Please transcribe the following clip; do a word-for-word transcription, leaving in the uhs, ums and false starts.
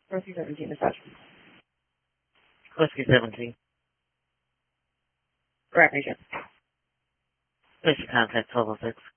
Whiskey seventeen, dispatch. Whiskey seventeen. Iraq Nation. Place your contact twelve oh six.